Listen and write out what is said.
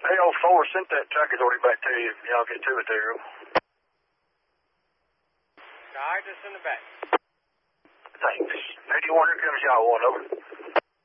AO4 sent that tracker's order back to you. Y'all get to it there. Alright, just send it back. Thanks. 81, here comes y'all, 1 over.